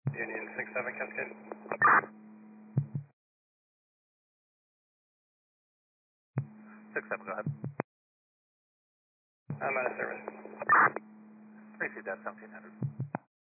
Union 67 Cascade. Six seven, go ahead. I'm out of service. Receive that 1700.